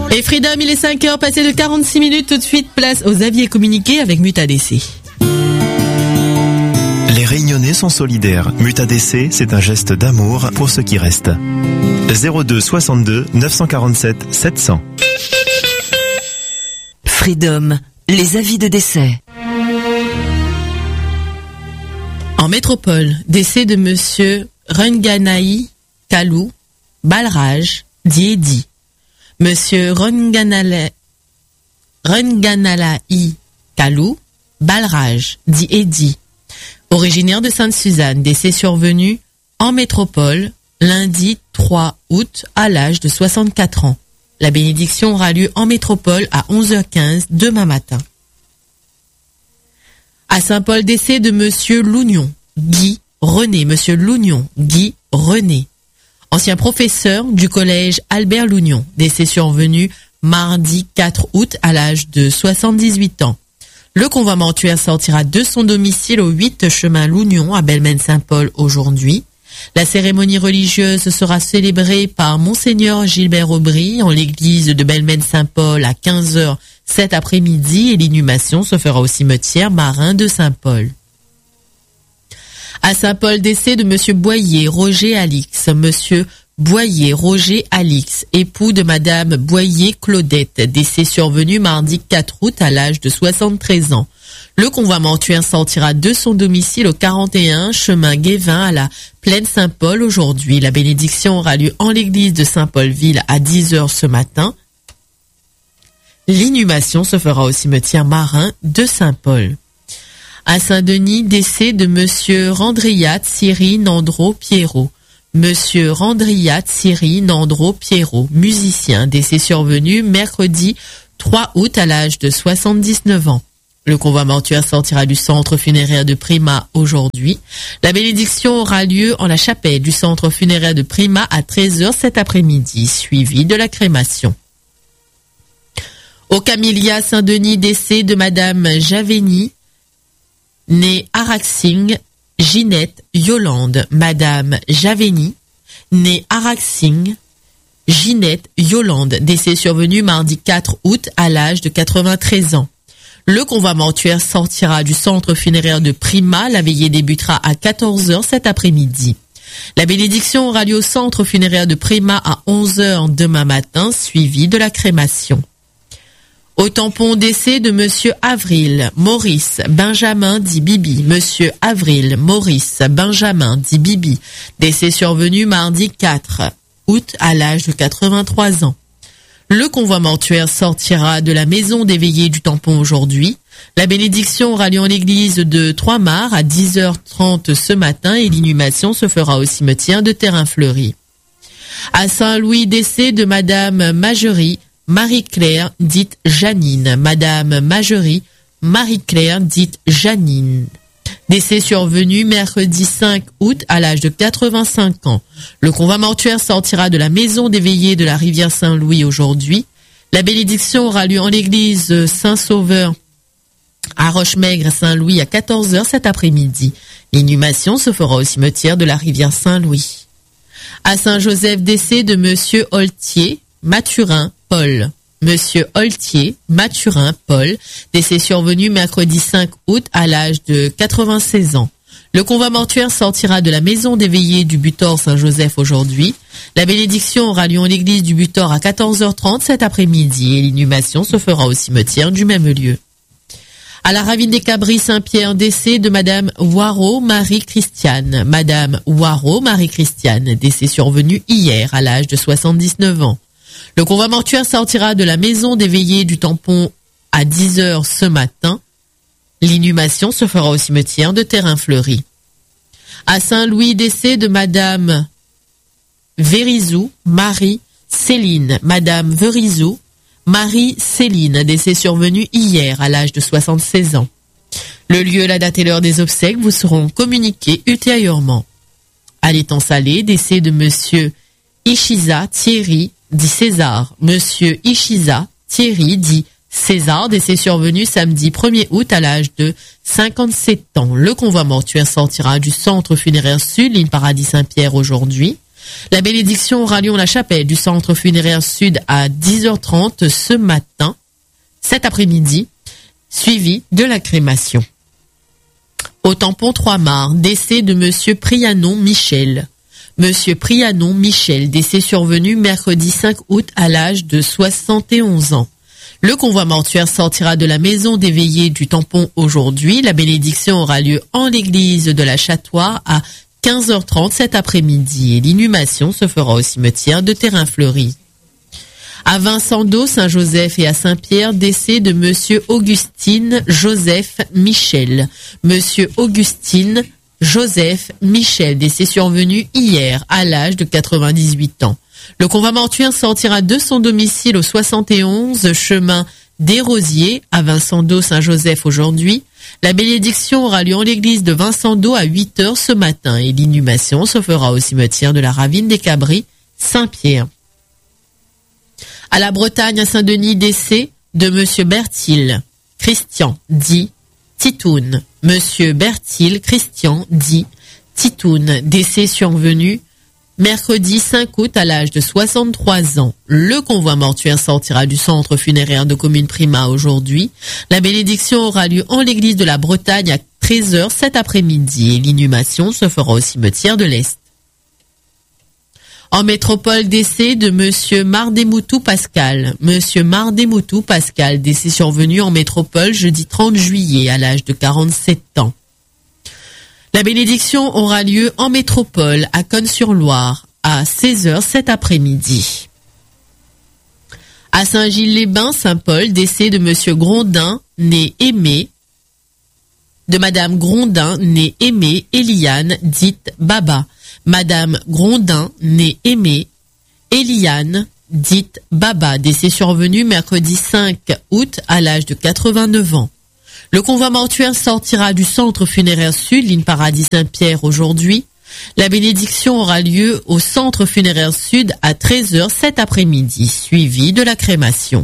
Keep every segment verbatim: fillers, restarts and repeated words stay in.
Et Freedom, il est cinq heures, passé de quarante-six minutes, tout de suite, place aux avis et communiqués avec Muta D C. Les Réunionnais sont solidaires. Muta D C, c'est un geste d'amour pour ceux qui restent. zéro deux soixante-deux neuf cent quarante-sept sept cents. Freedom, les avis de décès. En métropole, décès de monsieur Runganaï Kalou Balraj, dit Eddy. Monsieur Runganala, Runganalaï Kalou Balraj, dit Eddy. Originaire de Sainte-Suzanne, décès survenu en métropole, lundi trois août, à l'âge de soixante-quatre ans. La bénédiction aura lieu en métropole à onze heures quinze demain matin. À Saint-Paul, décès de monsieur Lougnon, Guy René, monsieur Lougnon, Guy René. Ancien professeur du collège Albert Lougnon, décès survenu mardi quatre août à l'âge de soixante-dix-huit ans. Le convoi mortuaire sortira de son domicile au huit chemin Lougnon à Belmène-Saint-Paul aujourd'hui. La cérémonie religieuse sera célébrée par Monseigneur Gilbert Aubry en l'église de Belmène-Saint-Paul à quinze heures cet après-midi et l'inhumation se fera au cimetière Marin de Saint-Paul. À Saint-Paul, décès de monsieur Boyer Roger Alix. Monsieur Boyer Roger Alix, époux de madame Boyer Claudette, décès survenu mardi quatre août à l'âge de soixante-treize ans. Le convoi mortuaire sortira de son domicile au quarante et un chemin Guévin à la plaine Saint-Paul aujourd'hui. La bénédiction aura lieu en l'église de Saint-Paul-Ville à dix heures ce matin. L'inhumation se fera au cimetière Marin de Saint-Paul. À Saint-Denis, décès de monsieur Randriat Thierry Nandro Pierrot. Monsieur Randriat Thierry Nandro Pierrot, musicien, décès survenu mercredi trois août à l'âge de soixante-dix-neuf ans. Le convoi mortuaire sortira du centre funéraire de Prima aujourd'hui. La bénédiction aura lieu en la chapelle du centre funéraire de Prima à treize heures cet après-midi, suivi de la crémation. Au Camélia Saint-Denis, décès de madame Javeni, née Araxing, Ginette Yolande. Madame Javeni, née Araxing, Ginette Yolande, décès survenu mardi quatre août à l'âge de quatre-vingt-treize ans. Le convoi mortuaire sortira du centre funéraire de Prima. La veillée débutera à quatorze heures cet après-midi. La bénédiction aura lieu au centre funéraire de Prima à onze heures demain matin, suivi de la crémation. Au tampon, décès de monsieur Avril Maurice Benjamin dit Bibi. Monsieur Avril Maurice Benjamin dit Bibi, décès survenu mardi quatre août à l'âge de quatre-vingt-trois ans. Le convoi mortuaire sortira de la maison des veillées du tampon aujourd'hui. La bénédiction aura lieu en l'église de Trois-Mars à dix heures trente ce matin et l'inhumation se fera au cimetière de Terrain-Fleuri. À Saint-Louis, décès de madame Majerie Marie-Claire dite Janine. Madame Majerie Marie-Claire dite Janine. Décès survenu mercredi cinq août à l'âge de quatre-vingt-cinq ans. Le convoi mortuaire sortira de la maison des veillées de la rivière Saint-Louis aujourd'hui. La bénédiction aura lieu en l'église Saint-Sauveur à Rochemaigre Saint-Louis à quatorze heures cet après-midi. L'inhumation se fera au cimetière de la rivière Saint-Louis. À Saint-Joseph, décès de monsieur Holtier Mathurin Paul. Monsieur Holtier Mathurin Paul, décès survenu mercredi cinq août à l'âge de quatre-vingt-seize ans. Le convoi mortuaire sortira de la maison des veillées du Butor Saint-Joseph aujourd'hui. La bénédiction aura lieu en l'église du Butor à quatorze heures trente cet après-midi et l'inhumation se fera au cimetière du même lieu. À la ravine des Cabris Saint-Pierre, décès de madame Waro Marie-Christiane. Madame Waro Marie-Christiane, décès survenu hier à l'âge de soixante-dix-neuf ans. Le convoi mortuaire sortira de la maison des veillées du tampon à dix heures ce matin. L'inhumation se fera au cimetière de Terrain-Fleuri. À Saint-Louis, décès de madame Vérizou Marie Céline. Madame Vérizou Marie Céline, décès survenu hier à l'âge de soixante-seize ans. Le lieu, la date et l'heure des obsèques vous seront communiqués ultérieurement. À l'étang Salé, décès de monsieur Ishiza Thierry dit César. Monsieur Ishiza Thierry dit César, décès survenu samedi premier août à l'âge de cinquante-sept ans. Le convoi mortuaire sortira du centre funéraire sud, ligne Paradis Saint-Pierre aujourd'hui. La bénédiction aura lieu en la chapelle du centre funéraire sud à dix heures trente ce matin, cet après-midi, suivi de la crémation. Au tampon Trois-Mars, décès de monsieur Prianon Michel. Monsieur Prianon Michel, décès survenu mercredi cinq août à l'âge de soixante et onze ans. Le convoi mortuaire sortira de la maison des veillées du tampon aujourd'hui. La bénédiction aura lieu en l'église de la Châtoire à quinze heures trente cet après-midi et l'inhumation se fera au cimetière de Terrain-Fleuri. À Vincent-d'Eau, Saint-Joseph et à Saint-Pierre, décès de monsieur Augustine Joseph Michel. Monsieur Augustine Joseph Michel, décès survenu hier à l'âge de quatre-vingt-dix-huit ans. Le convoi mortuaire sortira de son domicile au soixante et onze chemin des Rosiers à Vincent-d'Eau, Saint-Joseph aujourd'hui. La bénédiction aura lieu en l'église de Vincent-d'Eau à huit heures ce matin et l'inhumation se fera au cimetière de la Ravine des Cabris, Saint-Pierre. À la Bretagne, à Saint-Denis, décès de monsieur Bertil Christian, dit Titoun. Monsieur Bertil Christian, dit Titoun, décès survenu mercredi cinq août à l'âge de soixante-trois ans. Le convoi mortuaire sortira du centre funéraire de commune Prima aujourd'hui. La bénédiction aura lieu en l'église de la Bretagne à treize heures cet après-midi et l'inhumation se fera au cimetière de l'Est. En métropole, décès de monsieur Mardemoutou Pascal. Monsieur Mardemoutou Pascal, décès survenu en métropole jeudi trente juillet à l'âge de quarante-sept ans. La bénédiction aura lieu en métropole à Cosne-sur-Loire à seize heures cet après-midi. À Saint-Gilles-les-Bains, Saint-Paul, décès de monsieur Grondin, né Aimé, de madame Grondin, née Aimée Eliane, dite Baba. Madame Grondin, née Aimée Eliane, dite Baba, décès survenu mercredi cinq août à l'âge de quatre-vingt-neuf ans. Le convoi mortuaire sortira du centre funéraire sud, ligne Paradis Saint-Pierre aujourd'hui. La bénédiction aura lieu au centre funéraire sud à treize heures cet après-midi, suivi de la crémation.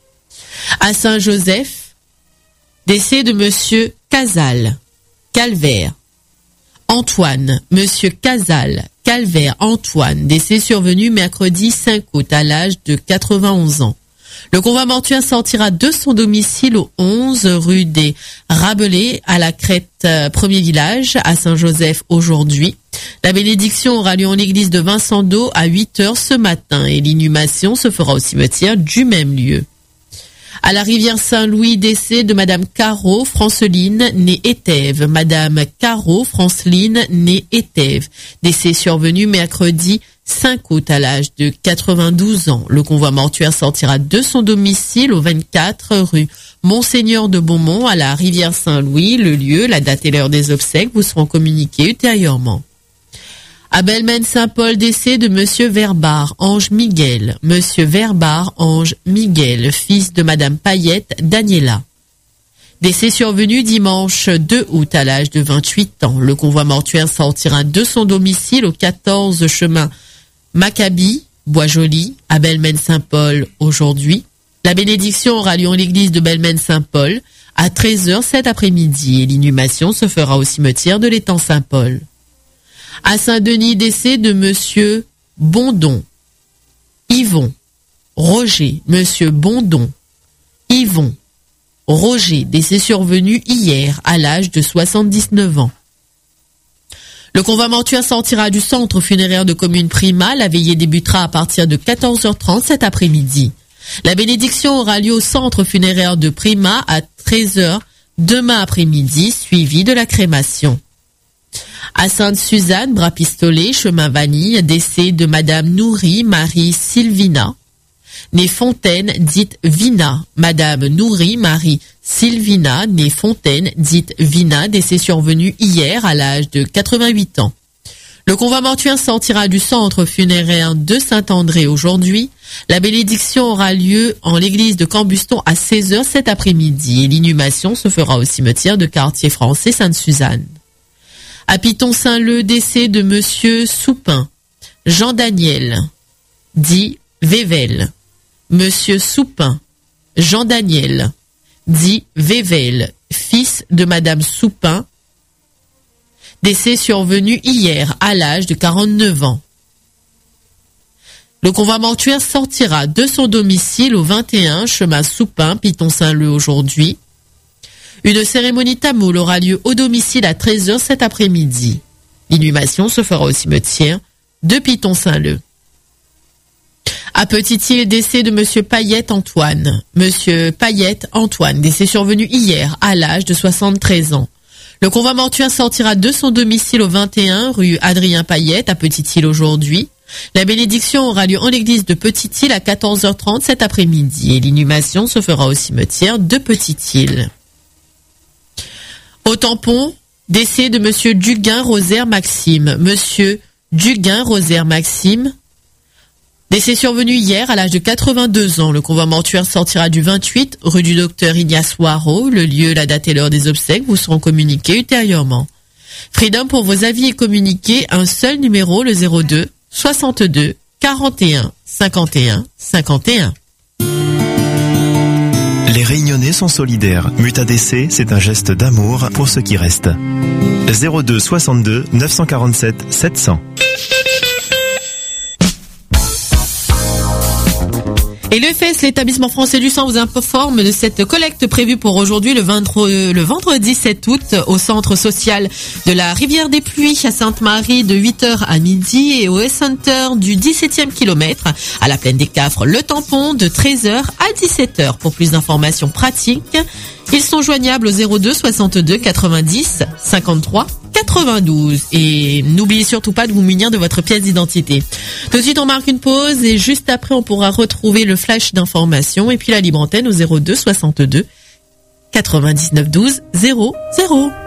À Saint-Joseph, décès de monsieur Casal, Calvaire. Antoine, monsieur Casal, Calvaire Antoine, décès survenu mercredi cinq août à l'âge de quatre-vingt-onze ans. Le convoi mortuaire sortira de son domicile au onze rue des Rabelais à la Crête euh, Premier Village à Saint-Joseph aujourd'hui. La bénédiction aura lieu en l'église de Vincent-d'Eau à huit heures ce matin et l'inhumation se fera au cimetière du même lieu. À la rivière Saint-Louis, décès de madame Caro Franceline, née Étève. Madame Caro Franceline, née Étève. Décès survenu mercredi cinq août à l'âge de quatre-vingt-douze ans. Le convoi mortuaire sortira de son domicile au vingt-quatre rue Monseigneur de Beaumont à la rivière Saint-Louis. Le lieu, la date et l'heure des obsèques vous seront communiqués ultérieurement. À Belmen-Saint-Paul, décès de monsieur Verbar, Ange Miguel. Monsieur Verbar, Ange Miguel, fils de madame Payette, Daniela. Décès survenu dimanche deux août à l'âge de vingt-huit ans. Le convoi mortuaire sortira de son domicile au quatorze chemin Maccabi, Bois-Joli, à Belmen-Saint-Paul aujourd'hui. La bénédiction aura lieu en l'église de Belmen-Saint-Paul à treize heures cet après-midi et l'inhumation se fera au cimetière de l'étang Saint-Paul. À Saint-Denis, décès de monsieur Bondon, Yvon, Roger, monsieur Bondon, Yvon, Roger, décès survenu hier à l'âge de soixante-dix-neuf ans. Le convoi mortuaire sortira du centre funéraire de commune Prima. La veillée débutera à partir de quatorze heures trente cet après-midi. La bénédiction aura lieu au centre funéraire de Prima à treize heures demain après-midi, suivi de la crémation. À Sainte-Suzanne, Bras-Pistolet, chemin Vanille, décès de madame Nourri Marie Sylvina, née Fontaine, dite Vina. Madame Nourri Marie Sylvina, née Fontaine, dite Vina, décès survenu hier à l'âge de quatre-vingt-huit ans. Le convoi mortuaire sortira du centre funéraire de Saint-André aujourd'hui. La bénédiction aura lieu en l'église de Cambuston à seize heures cet après-midi et l'inhumation se fera au cimetière de quartier français Sainte-Suzanne. À Piton-Saint-Leu, décès de monsieur Soupin, Jean-Daniel, dit Vével. Monsieur Soupin, Jean-Daniel, dit Vével, fils de madame Soupin, décès survenu hier à l'âge de quarante-neuf ans. Le convoi mortuaire sortira de son domicile au vingt et un chemin Soupin, Piton-Saint-Leu aujourd'hui. Une cérémonie tamoul aura lieu au domicile à treize heures cet après-midi. L'inhumation se fera au cimetière de Piton-Saint-Leu. À Petite-Île, décès de Monsieur Payette Antoine. Monsieur Payette Antoine, décès survenu hier à l'âge de soixante-treize ans. Le convoi mortuaire sortira de son domicile au vingt et un rue Adrien Payette à Petite-Île aujourd'hui. La bénédiction aura lieu en l'église de Petite-Île à quatorze heures trente cet après-midi et l'inhumation se fera au cimetière de Petite-Île. Au tampon, décès de Monsieur Duguin Rosaire Maxime. Monsieur Duguin Rosaire Maxime, décès survenu hier à l'âge de quatre-vingt-deux ans. Le convoi mortuaire sortira du vingt-huit rue du docteur Ignace Waro. Le lieu, la date et l'heure des obsèques vous seront communiqués ultérieurement. Freedom, pour vos avis et communiquer, un seul numéro, le zéro deux soixante-deux quarante et un cinquante et un cinquante et un. Les Réunionnais sont solidaires. Muta D C, c'est un geste d'amour pour ceux qui restent. zéro deux soixante-deux neuf cent quarante-sept sept cents. Et le F E S, l'établissement français du sang, vous informe de cette collecte prévue pour aujourd'hui, le, le vendredi sept août, au centre social de la Rivière des Pluies à Sainte-Marie de huit heures à midi et au S-Center du dix-septième kilomètre à la plaine des Cafres, le tampon de treize heures à dix-sept heures. Pour plus d'informations pratiques, ils sont joignables au zéro deux soixante-deux quatre-vingt-dix cinquante-trois quatre-vingt-douze. Et n'oubliez surtout pas de vous munir de votre pièce d'identité. Tout de suite, on marque une pause et juste après, on pourra retrouver le flash d'information et puis la libre antenne au zéro deux soixante-deux quatre-vingt-dix-neuf douze zéro zéro.